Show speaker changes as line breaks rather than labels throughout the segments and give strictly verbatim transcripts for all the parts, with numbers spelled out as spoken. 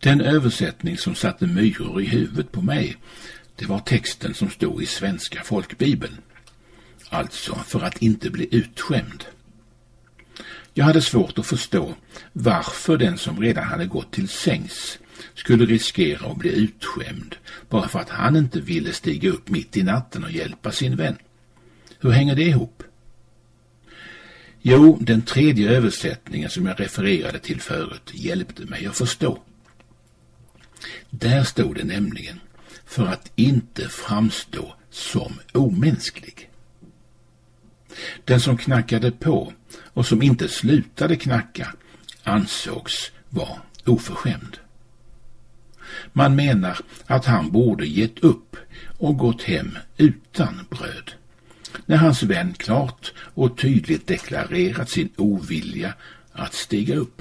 Den översättning som satte myror i huvudet på mig, det var texten som stod i Svenska folkbibeln. Alltså för att inte bli utskämd. Jag hade svårt att förstå varför den som redan hade gått till sängs skulle riskera att bli utskämd bara för att han inte ville stiga upp mitt i natten och hjälpa sin vän. Hur hänger det ihop? Jo, den tredje översättningen som jag refererade till förut hjälpte mig att förstå. Där stod det nämligen för att inte framstå som omänsklig. Den som knackade på och som inte slutade knacka ansågs vara oförskämd. Man menar att han borde gett upp och gått hem utan bröd, när hans vän klart och tydligt deklarerat sin ovilja att stiga upp.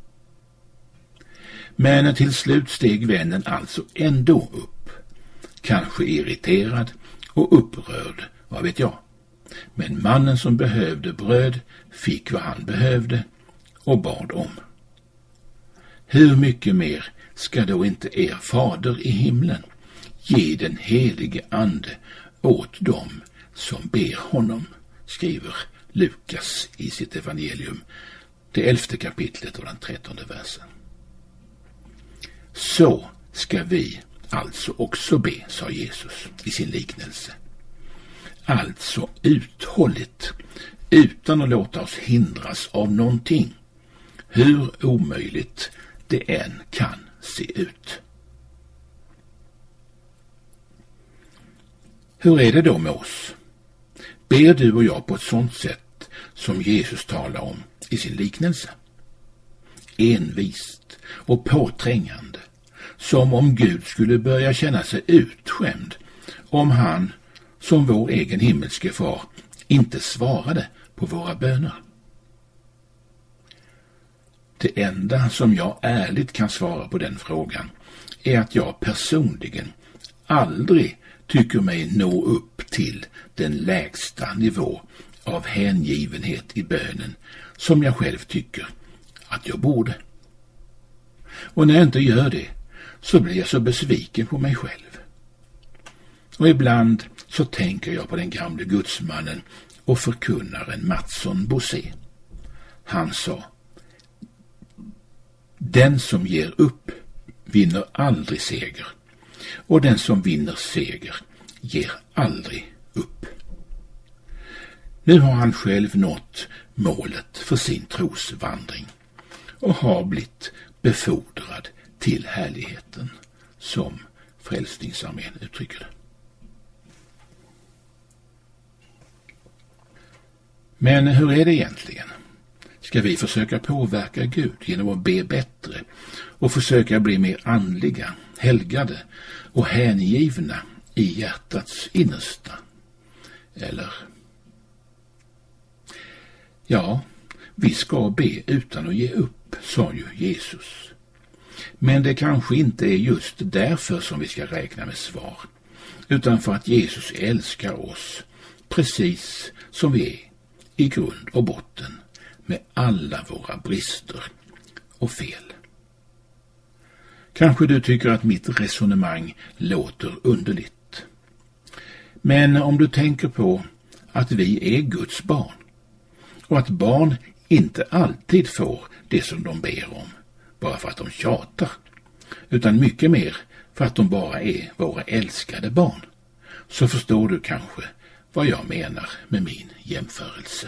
Men till slut steg vännen alltså ändå upp, kanske irriterad och upprörd, vad vet jag. Men mannen som behövde bröd fick vad han behövde och bad om. Hur mycket mer ska då inte er fader i himlen ge den helige ande åt dem som ber honom, skriver Lukas i sitt evangelium, det elfte kapitlet och den trettonde versen. Så ska vi alltså också be, sa Jesus i sin liknelse. Alltså uthålligt, utan att låta oss hindras av någonting, hur omöjligt det än kan se ut. Hur är det då med oss? Ber du och jag på ett sådant sätt som Jesus talar om i sin liknelse? Envist och påträngande, som om Gud skulle börja känna sig utskämd om han, som vår egen himmelske far, inte svarade på våra böner. Det enda som jag ärligt kan svara på den frågan är att jag personligen aldrig tycker mig nå upp till den lägsta nivå av hängivenhet i bönen som jag själv tycker att jag borde. Och när jag inte gör det så blir jag så besviken på mig själv. Och ibland så tänker jag på den gamle gudsmannen och förkunnaren Mattsson Bossé. Han sa: den som ger upp vinner aldrig seger, och den som vinner seger ger aldrig upp. Nu har han själv nått målet för sin trosvandring och har blivit befordrad till härligheten, som Frälsningsarmén uttrycker det. Men hur är det egentligen? Ska vi försöka påverka Gud genom att be bättre och försöka bli mer andliga, helgade och hängivna i hjärtats innersta? Eller? Ja, vi ska be utan att ge upp, sa ju Jesus. Men det kanske inte är just därför som vi ska räkna med svar, utan för att Jesus älskar oss precis som vi är, i grund och botten, med alla våra brister och fel. Kanske du tycker att mitt resonemang låter underligt. Men om du tänker på att vi är Guds barn och att barn inte alltid får det som de ber om bara för att de tjatar, utan mycket mer för att de bara är våra älskade barn, så förstår du kanske vad jag menar med min jämförelse.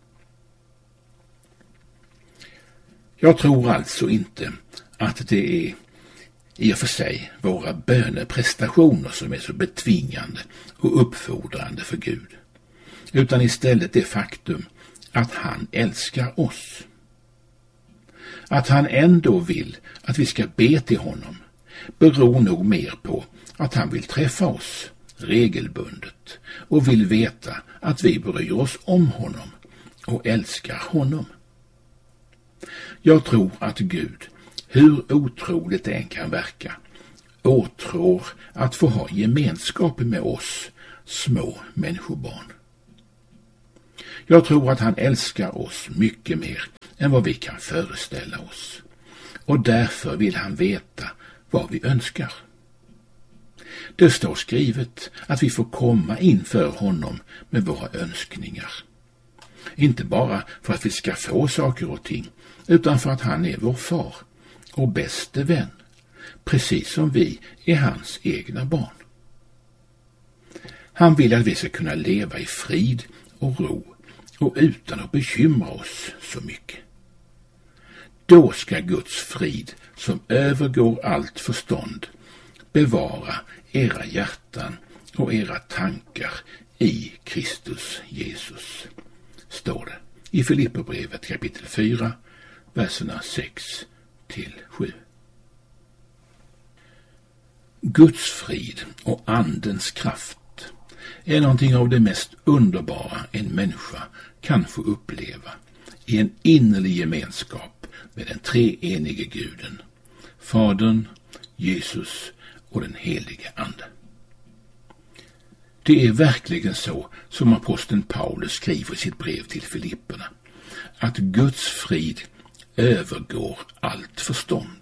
Jag tror alltså inte att det är i och för sig våra böneprestationer som är så betvingande och uppfordrande för Gud, utan istället det faktum att han älskar oss. Att han ändå vill att vi ska be till honom beror nog mer på att han vill träffa oss regelbundet och vill veta att vi bryr oss om honom och älskar honom. Jag tror att Gud, hur otroligt det än kan verka, åtrår att få ha gemenskap med oss små människobarn. Jag tror att han älskar oss mycket mer än vad vi kan föreställa oss. Och därför vill han veta vad vi önskar. Det står skrivet att vi får komma inför honom med våra önskningar. Inte bara för att vi ska få saker och ting, utan för att han är vår far och bäste vän, precis som vi är hans egna barn. Han vill att vi ska kunna leva i frid och ro och utan att bekymra oss så mycket. Då ska Guds frid, som övergår allt förstånd, bevara era hjärtan och era tankar i Kristus Jesus, står det i Filipperbrevet kapitel fyra, verserna sex till sju. Guds frid och andens kraft är någonting av det mest underbara en människa kan få uppleva i en innerlig gemenskap med den treenige Guden, Fadern, Jesus och den helige Ande. Det är verkligen så som aposteln Paulus skriver i sitt brev till Filipperna, att Guds frid övergår allt förstånd.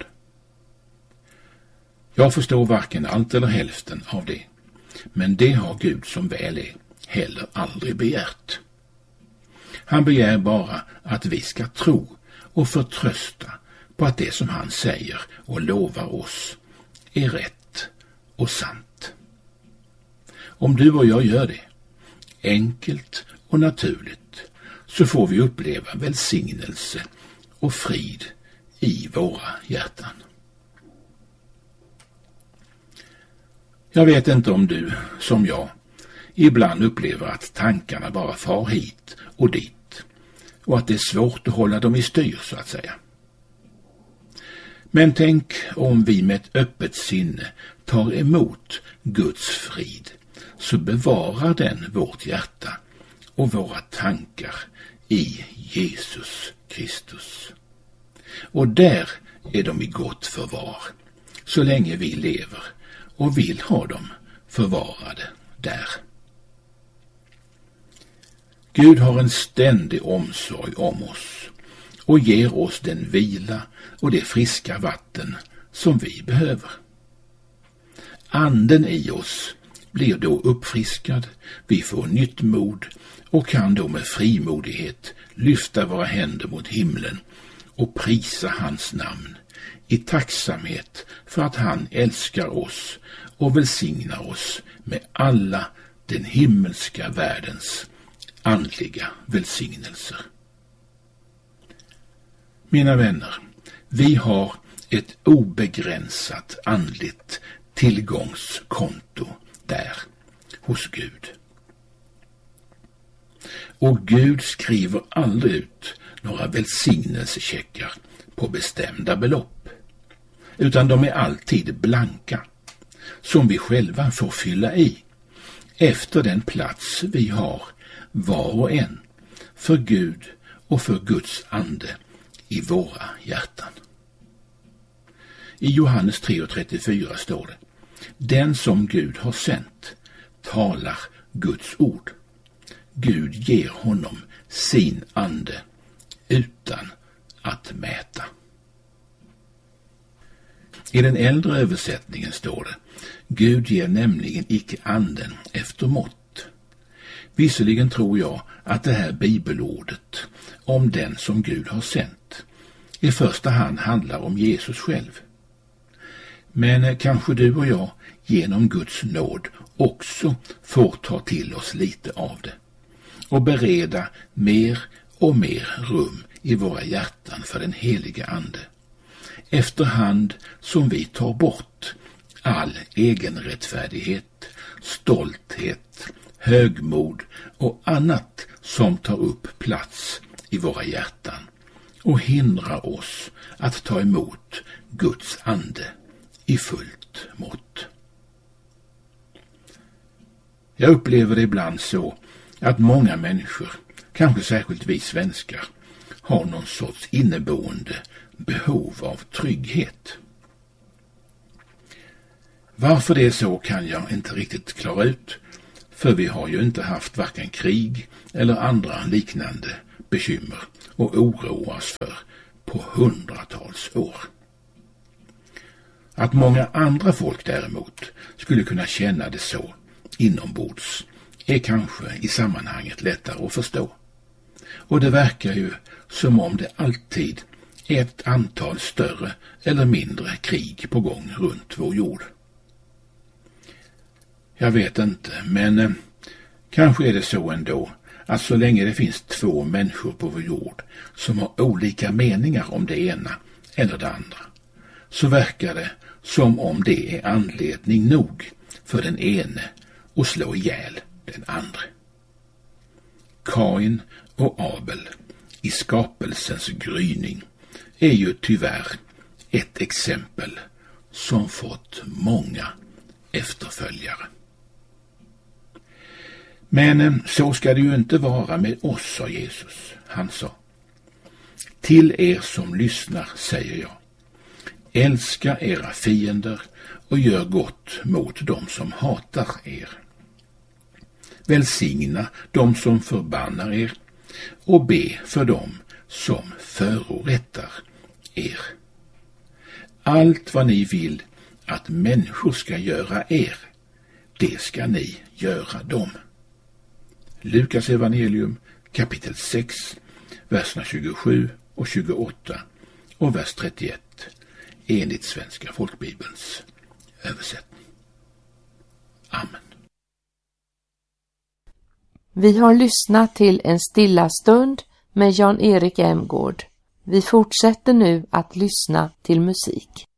Jag förstår varken allt eller hälften av det, men det har Gud som väl är heller aldrig begärt. Han begär bara att vi ska tro och förtrösta på att det som han säger och lovar oss är rätt och sant. Om du och jag gör det, enkelt och naturligt, så får vi uppleva välsignelse och frid i våra hjärtan. Jag vet inte om du, som jag, ibland upplever att tankarna bara far hit och dit och att det är svårt att hålla dem i styr, så att säga. Men tänk om vi med ett öppet sinne tar emot Guds frid, så bevarar den vårt hjärta och våra tankar i Jesus Kristus. Och där är de i gott förvar, så länge vi lever och vill ha dem förvarade där. Gud har en ständig omsorg om oss och ger oss den vila och det friska vatten som vi behöver. Anden i oss blir då uppfriskad, vi får nytt mod och kan då med frimodighet lyfta våra händer mot himlen och prisa hans namn i tacksamhet för att han älskar oss och välsignar oss med alla den himmelska världens andliga välsignelser. Mina vänner, vi har ett obegränsat andligt tillgångskonto där hos Gud. Och Gud skriver aldrig ut några välsignelsecheckar på bestämda belopp, utan de är alltid blanka, som vi själva får fylla i efter den plats vi har var och en för Gud och för Guds ande i våra hjärtan. I Johannes tre och trettiofyra står det: den som Gud har sänt talar Guds ord. Gud ger honom sin ande utan att mäta. I den äldre översättningen står det: Gud ger nämligen icke anden efter mått. Visserligen tror jag att det här bibelordet om den som Gud har sänt i första hand handlar om Jesus själv. Men kanske du och jag genom Guds nåd också får ta till oss lite av det och bereda mer och mer rum i våra hjärtan för den heliga ande, efterhand som vi tar bort all egenrättfärdighet, stolthet, högmod och annat som tar upp plats i våra hjärtan och hindrar oss att ta emot Guds ande i fullt mått. Jag upplever det ibland så att många människor, kanske särskilt vi svenskar, har någon sorts inneboende behov av trygghet. Varför det är så kan jag inte riktigt klara ut, för vi har ju inte haft varken krig eller andra liknande bekymmer och oroa oss för på hundratals år. Att många andra folk däremot skulle kunna känna det så inombords är kanske i sammanhanget lättare att förstå. Och det verkar ju som om det alltid är ett antal större eller mindre krig på gång runt vår jord. Jag vet inte, men eh, kanske är det så ändå att så länge det finns två människor på vår jord som har olika meningar om det ena eller det andra, så verkar det som om det är anledning nog för den ene att slå ihjäl den andra. Kain och Abel i skapelsens gryning är ju tyvärr ett exempel som fått många efterföljare. Men så ska det ju inte vara med oss, sa Jesus. Han sa: till er som lyssnar säger jag, älska era fiender och gör gott mot dem som hatar er. Välsigna dem som förbannar er och be för dem som förorättar er. Allt vad ni vill att människor ska göra er, det ska ni göra dem. Lukas evangelium kapitel sex, verserna tjugosju och tjugoåtta och vers trettioett enligt Svenska folkbibelns översättning. Amen.
Vi har lyssnat till en stilla stund med Jan-Erik Emgård. Vi fortsätter nu att lyssna till musik.